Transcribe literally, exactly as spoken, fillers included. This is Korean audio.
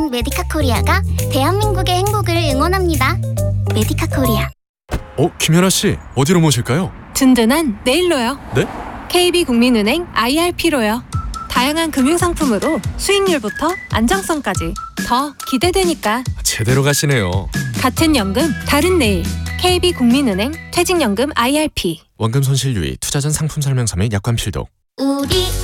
은행 메디카 코리아가 대한민국의 행복을 응원합니다. 메디카 코리아. 어, 김연아 씨, 어디로 모실까요? 든든한 내일로요. 네? 케이비국민은행 아이알피로요. 다양한 금융상품으로 수익률부터 안정성까지 더 기대되니까. 제대로 가시네요. 같은 연금, 다른 내일. 케이비국민은행 퇴직연금 아이알피. 원금 손실 유의, 투자 전 상품 설명서 및 약관 필독. 우리